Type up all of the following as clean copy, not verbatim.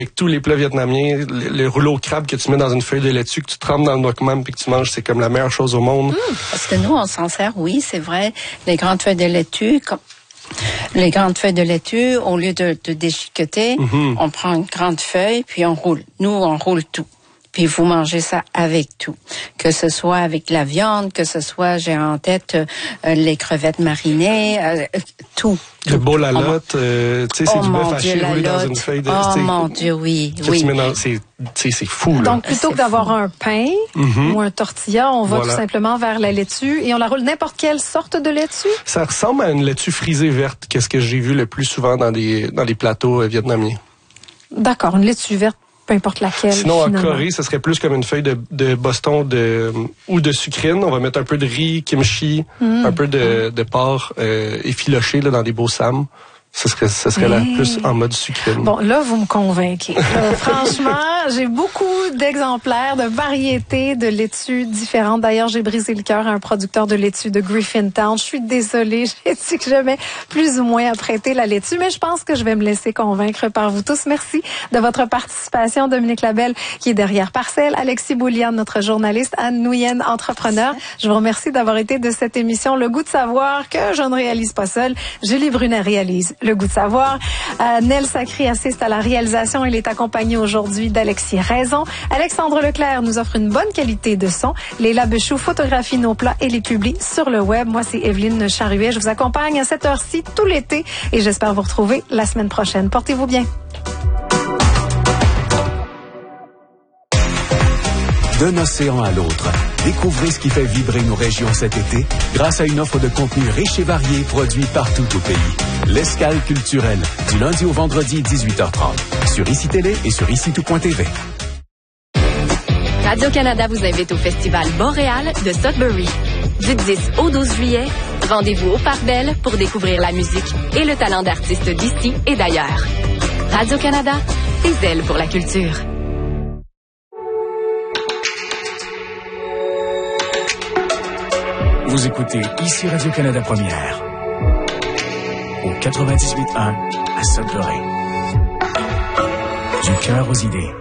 Avec tous les plats vietnamiens, le rouleau au crabe que tu mets dans une feuille de laitue, que tu trempes dans le wok mam puis que tu manges, c'est comme la meilleure chose au monde. Parce que nous, on s'en sert, oui, c'est vrai, les grandes feuilles de laitue, au lieu de déchiqueter, on prend une grande feuille puis on roule. Nous, on roule tout. Puis vous mangez ça avec tout, que ce soit avec la viande, que ce soit, j'ai en tête les crevettes marinées, tout. Le bol à lotte, tu sais, c'est du bœuf haché roulé dans une feuille de... Oh mon Dieu, oui. C'est fou, là. Donc, plutôt que d'avoir un pain ou un tortilla, on va tout simplement vers la laitue et on la roule n'importe quelle sorte de laitue? Ça ressemble à une laitue frisée verte, qu'est-ce que j'ai vu le plus souvent dans les plateaux vietnamiens. D'accord, une laitue verte. Peu importe laquelle. Sinon, finalement. en Corée, ça serait plus comme une feuille de Boston ou de sucrine. On va mettre un peu de riz, kimchi, un peu de porc effiloché là, dans des beaux sam. Ce serait là plus en mode sucrine. Bon, là, vous me convainquez. Franchement, j'ai beaucoup d'exemplaires, de variétés de laitues différentes. D'ailleurs, j'ai brisé le cœur à un producteur de laitue de Griffintown. Je suis désolée, j'ai dit que j'aimais plus ou moins apprêter la laitue, mais je pense que je vais me laisser convaincre par vous tous. Merci de votre participation, Dominique Labelle, qui est derrière Parcelle, Alexis Boulian, notre journaliste, Anne Nouyen, entrepreneur. Je vous remercie d'avoir été de cette émission Le Goût de savoir que je ne réalise pas seule. Julie Brunet réalise Le Goût de savoir. Nel Sacré assiste à la réalisation. Il est accompagné aujourd'hui d'Alexis Raison. Alexandre Leclerc nous offre une bonne qualité de son. Léla Bechou photographie nos plats et les publie sur le web. Moi, c'est Evelyne Charruet. Je vous accompagne à cette heure-ci tout l'été et j'espère vous retrouver la semaine prochaine. Portez-vous bien. D'un océan à l'autre, découvrez ce qui fait vibrer nos régions cet été grâce à une offre de contenu riche et varié produit partout au pays. L'Escale culturelle, du lundi au vendredi 18h30, sur ICI Télé et sur ICI2.tv. Radio-Canada vous invite au Festival Boréal de Sudbury. Du 10 au 12 juillet, rendez-vous au Parc Bell pour découvrir la musique et le talent d'artistes d'ici et d'ailleurs. Radio-Canada, des ailes pour la culture. Vous écoutez ici Radio-Canada Première, au 98.1 à Sudbury. Du cœur aux idées.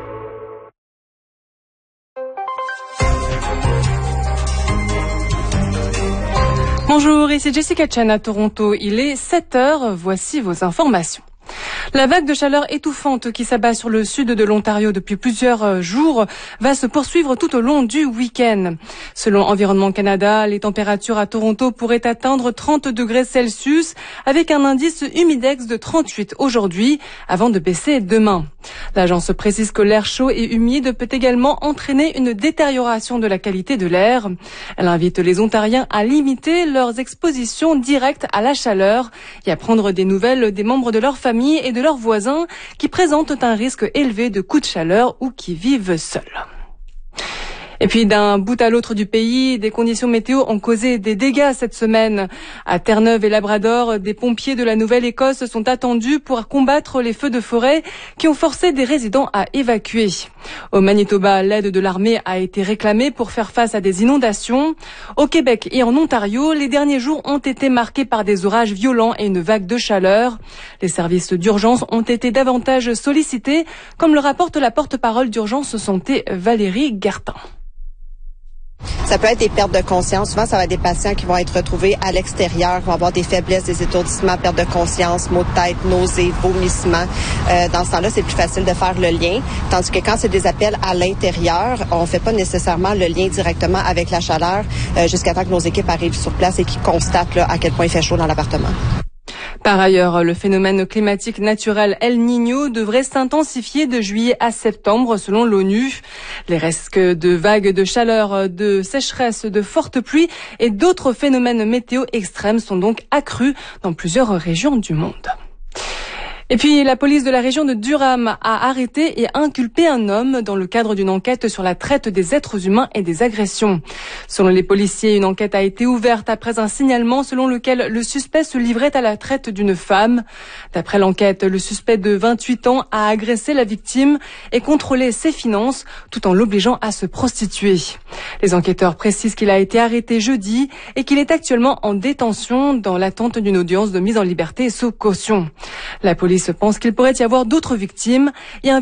Bonjour, ici Jessica Chen à Toronto. Il est 7h, voici vos informations. La vague de chaleur étouffante qui s'abat sur le sud de l'Ontario depuis plusieurs jours va se poursuivre tout au long du week-end. Selon Environnement Canada, les températures à Toronto pourraient atteindre 30 degrés Celsius avec un indice humidex de 38 aujourd'hui avant de baisser demain. L'agence précise que l'air chaud et humide peut également entraîner une détérioration de la qualité de l'air. Elle invite les Ontariens à limiter leurs expositions directes à la chaleur et à prendre des nouvelles des membres de leur famille et de leurs voisins qui présentent un risque élevé de coups de chaleur ou qui vivent seuls. Et puis d'un bout à l'autre du pays, des conditions météo ont causé des dégâts cette semaine. À Terre-Neuve et Labrador, des pompiers de la Nouvelle-Écosse sont attendus pour combattre les feux de forêt qui ont forcé des résidents à évacuer. Au Manitoba, l'aide de l'armée a été réclamée pour faire face à des inondations. Au Québec et en Ontario, les derniers jours ont été marqués par des orages violents et une vague de chaleur. Les services d'urgence ont été davantage sollicités, comme le rapporte la porte-parole d'Urgence Santé Valérie Gartin. Ça peut être des pertes de conscience. Souvent, ça va être des patients qui vont être retrouvés à l'extérieur, qui vont avoir des faiblesses, des étourdissements, perte de conscience, maux de tête, nausées, vomissements. Dans ce temps-là, c'est plus facile de faire le lien. Tandis que quand c'est des appels à l'intérieur, on fait pas nécessairement le lien directement avec la chaleur jusqu'à temps que nos équipes arrivent sur place et qu'ils constatent là, à quel point il fait chaud dans l'appartement. Par ailleurs, le phénomène climatique naturel El Niño devrait s'intensifier de juillet à septembre selon l'ONU. Les risques de vagues de chaleur, de sécheresse, de fortes pluies et d'autres phénomènes météo extrêmes sont donc accrus dans plusieurs régions du monde. Et puis, la police de la région de Durham a arrêté et inculpé un homme dans le cadre d'une enquête sur la traite des êtres humains et des agressions. Selon les policiers, une enquête a été ouverte après un signalement selon lequel le suspect se livrait à la traite d'une femme. D'après l'enquête, le suspect de 28 ans a agressé la victime et contrôlé ses finances tout en l'obligeant à se prostituer. Les enquêteurs précisent qu'il a été arrêté jeudi et qu'il est actuellement en détention dans l'attente d'une audience de mise en liberté sous caution. La police pense qu'il pourrait y avoir d'autres victimes et